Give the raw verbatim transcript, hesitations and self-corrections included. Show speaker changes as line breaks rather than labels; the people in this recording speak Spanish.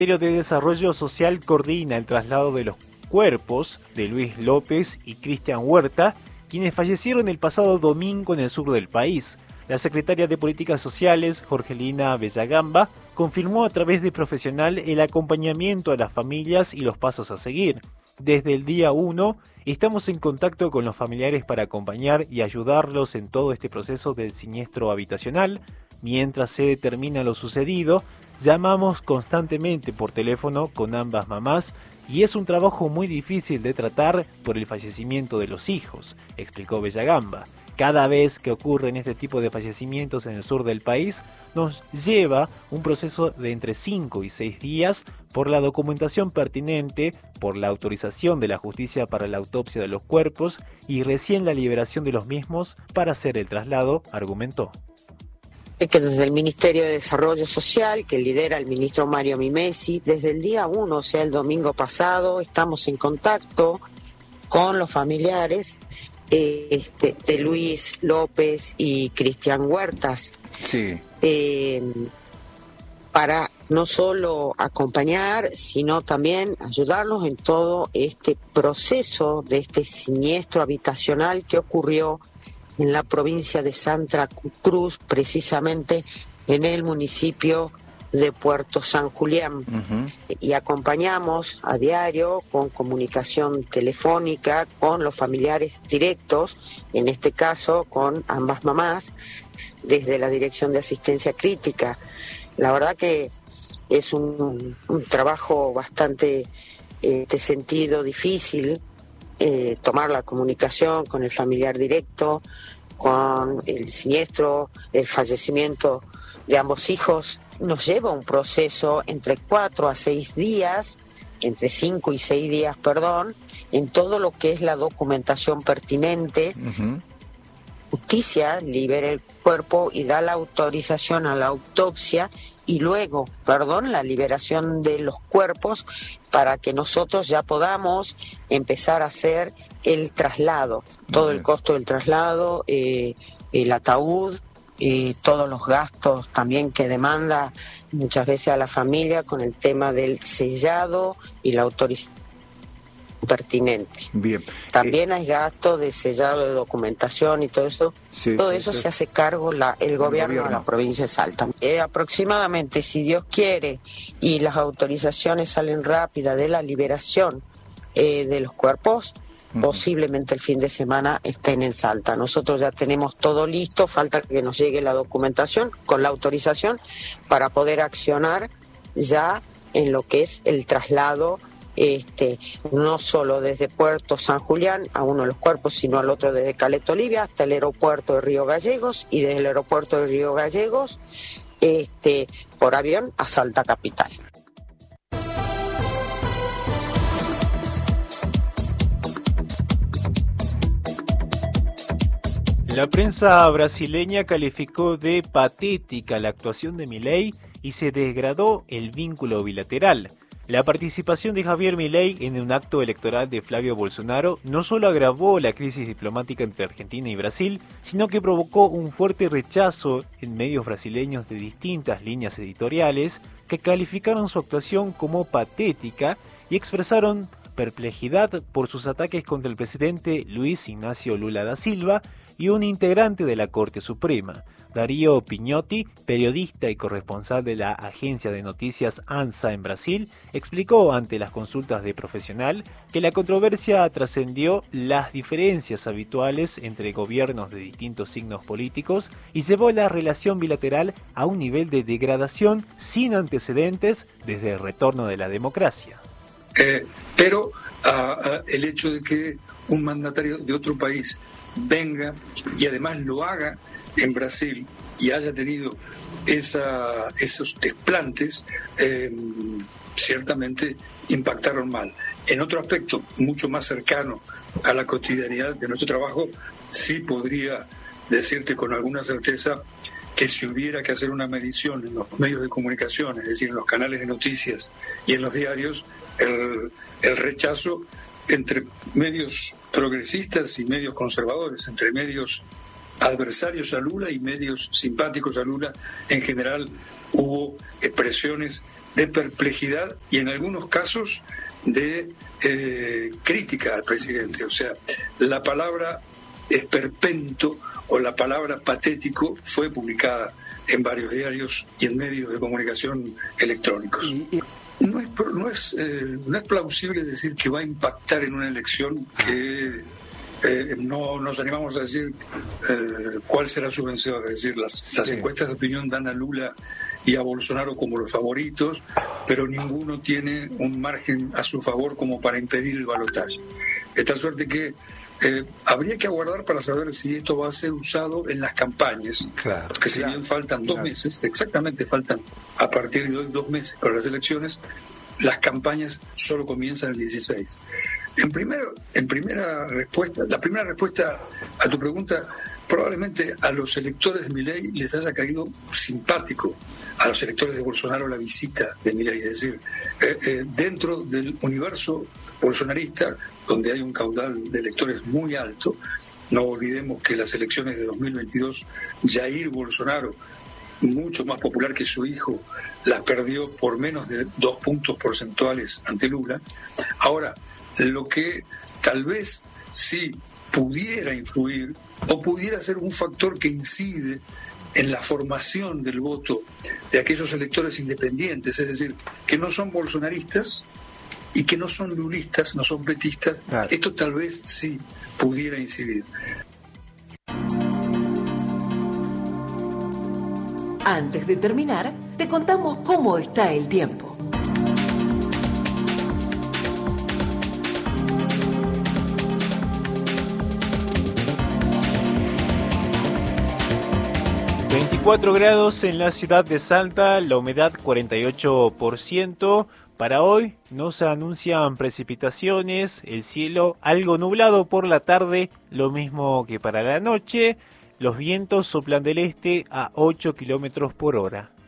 El Ministerio de Desarrollo Social coordina el traslado de los cuerpos de Luis López y Cristian Huerta, quienes fallecieron el pasado domingo en el sur del país. La secretaria de Políticas Sociales, Jorgelina Bellagamba, confirmó a través de Profesional el acompañamiento a las familias y los pasos a seguir. Desde el día uno, estamos en contacto con los familiares para acompañar y ayudarlos en todo este proceso del siniestro habitacional. Mientras se determina lo sucedido, llamamos constantemente por teléfono con ambas mamás y es un trabajo muy difícil de tratar por el fallecimiento de los hijos, explicó Bellagamba. Cada vez que ocurren este tipo de fallecimientos en el sur del país, nos lleva un proceso de entre cinco y seis días por la documentación pertinente, por la autorización de la justicia para la autopsia de los cuerpos y recién la liberación de los mismos para hacer el traslado, argumentó.
Que desde el Ministerio de Desarrollo Social, que lidera el ministro Mario Mimesi, desde el día uno, o sea, el domingo pasado, estamos en contacto con los familiares eh, este, de Luis López y Cristian Huertas.
Sí.
Eh, para no solo acompañar, sino también ayudarlos en todo este proceso de este siniestro habitacional que ocurrió en la provincia de Santa Cruz, precisamente en el municipio de Puerto San Julián. Uh-huh. Y acompañamos a diario con comunicación telefónica con los familiares directos, en este caso con ambas mamás, desde la Dirección de Asistencia Crítica. La verdad que es un, un trabajo bastante, en este sentido, difícil, Eh, tomar la comunicación con el familiar directo, con el siniestro, el fallecimiento de ambos hijos. Nos lleva un proceso entre cuatro a seis días, entre cinco y seis días, perdón, en todo lo que es la documentación pertinente. Uh-huh. Justicia libera el cuerpo y da la autorización a la autopsia y luego, perdón, la liberación de los cuerpos para que nosotros ya podamos empezar a hacer el traslado, todo okay. el costo del traslado, eh, el ataúd, y todos los gastos también que demanda muchas veces a la familia con el tema del sellado y la autorización pertinente.
Bien.
También
eh,
hay gastos de sellado de documentación y todo eso. Sí, todo sí, eso sí. se hace cargo la, el, gobierno, el gobierno de la provincia de Salta. Eh, aproximadamente, si Dios quiere y las autorizaciones salen rápidas de la liberación eh, de los cuerpos, uh-huh. posiblemente el fin de semana estén en Salta. Nosotros ya tenemos todo listo, falta que nos llegue la documentación con la autorización para poder accionar ya en lo que es el traslado. Este, no solo desde Puerto San Julián a uno de los cuerpos, sino al otro desde Caleta Olivia hasta el aeropuerto de Río Gallegos y desde el aeropuerto de Río Gallegos este, por avión a Salta Capital.
La prensa brasileña calificó de patética la actuación de Milei y se desgradó el vínculo bilateral. La participación de Javier Milei en un acto electoral de Flavio Bolsonaro no solo agravó la crisis diplomática entre Argentina y Brasil, sino que provocó un fuerte rechazo en medios brasileños de distintas líneas editoriales que calificaron su actuación como patética y expresaron perplejidad por sus ataques contra el presidente Luis Ignacio Lula da Silva y un integrante de la Corte Suprema. Darío Pignotti, periodista y corresponsal de la agencia de noticias ANSA en Brasil, explicó ante las consultas de Profesional que la controversia trascendió las diferencias habituales entre gobiernos de distintos signos políticos y llevó la relación bilateral a un nivel de degradación sin antecedentes desde el retorno de la democracia.
Eh, pero uh, uh, el hecho de que un mandatario de otro país venga y además lo haga en Brasil y haya tenido esa, esos desplantes, eh, ciertamente impactaron mal. En otro aspecto, mucho más cercano a la cotidianidad de nuestro trabajo, sí podría decirte con alguna certeza que si hubiera que hacer una medición en los medios de comunicación, es decir, en los canales de noticias y en los diarios, el, el rechazo entre medios progresistas y medios conservadores, entre medios adversarios a Lula y medios simpáticos a Lula. En general hubo expresiones de perplejidad y en algunos casos de eh, crítica al presidente. O sea, la palabra esperpento o la palabra patético fue publicada en varios diarios y en medios de comunicación electrónicos. No es, no es, eh, no es plausible decir que va a impactar en una elección que eh, no nos animamos a decir eh, cuál será su vencedor. Es decir, las, las sí. encuestas de opinión dan a Lula y a Bolsonaro como los favoritos, pero ninguno tiene un margen a su favor como para impedir el balotaje. De tal suerte que eh, habría que aguardar para saber si esto va a ser usado en las campañas, claro, porque si claro, bien faltan dos claro. meses, exactamente faltan a partir de hoy dos meses para las elecciones, las campañas solo comienzan el dieciséis. En, primero, en primera respuesta, la primera respuesta a tu pregunta, probablemente a los electores de Milei les haya caído simpático a los electores de Bolsonaro la visita de Milei, es decir, eh, eh, dentro del universo bolsonarista, donde hay un caudal de electores muy alto. No olvidemos que las elecciones de dos mil veintidós, Jair Bolsonaro, mucho más popular que su hijo, las perdió por menos de dos puntos porcentuales ante Lula. Ahora, lo que tal vez sí pudiera influir o pudiera ser un factor que incide en la formación del voto de aquellos electores independientes, es decir, que no son bolsonaristas y que no son lulistas, no son petistas, claro. Esto tal vez sí pudiera incidir.
Antes de terminar, te contamos cómo está el tiempo.
veinticuatro grados en la ciudad de Salta, la humedad cuarenta y ocho por ciento. Para hoy no se anuncian precipitaciones, el cielo algo nublado por la tarde, lo mismo que para la noche. Los vientos soplan del este a ocho kilómetros por hora.